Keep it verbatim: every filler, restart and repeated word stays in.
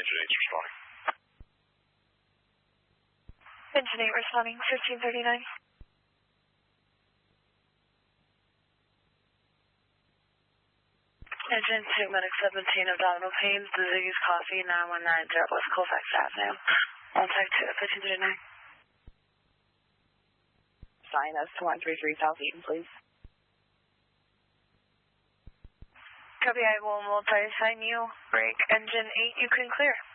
Engine eight's responding. Engine eight responding, fifteen thirty-nine. Engine two, Medic seventeen, abdominal pains, disease, coffee, nine one nine, West Colfax Avenue. Contact two, fifteen thirty-nine. Sign us to one three three South Eaton, please. Copy, I will multi-sign you. Break engine eight, you can clear.